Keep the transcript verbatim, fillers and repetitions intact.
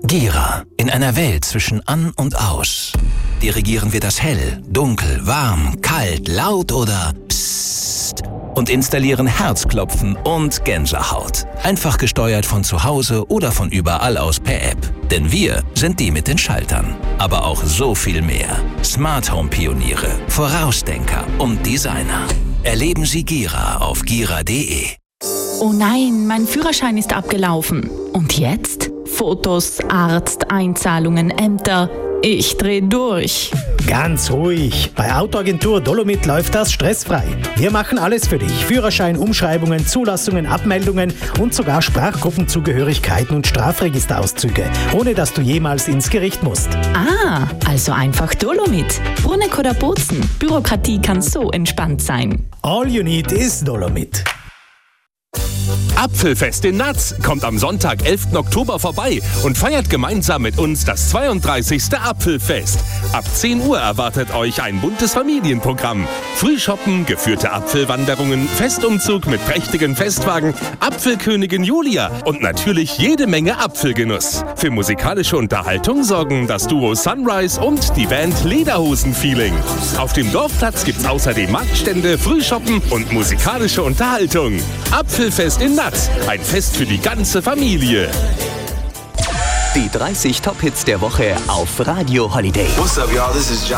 Gira. In einer Welt zwischen an und aus. Dirigieren wir das hell, dunkel, warm, kalt, laut oder psst und installieren Herzklopfen und Gänsehaut. Einfach gesteuert von zu Hause oder von überall aus per App. Denn wir sind die mit den Schaltern. Aber auch so viel mehr. Smart Home Pioniere, Vorausdenker und Designer. Erleben Sie Gira auf gira punkt de. Oh nein, mein Führerschein ist abgelaufen. Und jetzt? Fotos, Arzt, Einzahlungen, Ämter. Ich dreh durch. Ganz ruhig. Bei Autoagentur Dolomit läuft das stressfrei. Wir machen alles für dich. Führerschein, Umschreibungen, Zulassungen, Abmeldungen und sogar Sprachgruppenzugehörigkeiten und Strafregisterauszüge, ohne dass du jemals ins Gericht musst. Ah, also einfach Dolomit. Bruneck oder Bozen. Bürokratie kann so entspannt sein. All you need is Dolomit. Apfelfest in Natz kommt am Sonntag, elften Oktober vorbei und feiert gemeinsam mit uns das zweiunddreißigste Apfelfest. Ab zehn Uhr erwartet euch ein buntes Familienprogramm. Frühshoppen, geführte Apfelwanderungen, Festumzug mit prächtigen Festwagen, Apfelkönigin Julia und natürlich jede Menge Apfelgenuss. Für musikalische Unterhaltung sorgen das Duo Sunrise und die Band Lederhosen-Feeling. Auf dem Dorfplatz gibt's außerdem Marktstände, Frühshoppen und musikalische Unterhaltung. Apfelfest in Natz, ein Fest für die ganze Familie. Die dreißig Top-Hits der Woche auf Radio Holiday. What's up, y'all? This is John.